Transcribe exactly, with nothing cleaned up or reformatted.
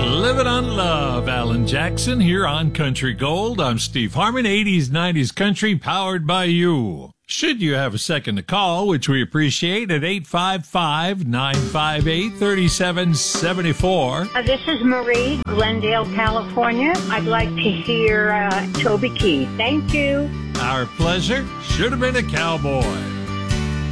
Living on Love, Alan Jackson here on Country Gold. I'm Steve Harmon, eighties, nineties country powered by you. Should you have a second to call, which we appreciate, at eight five five, nine five eight, three seven seven four. Uh, this is Marie, Glendale, California. I'd like to hear uh, Toby Keith. Thank you. Our pleasure. Should have been a cowboy.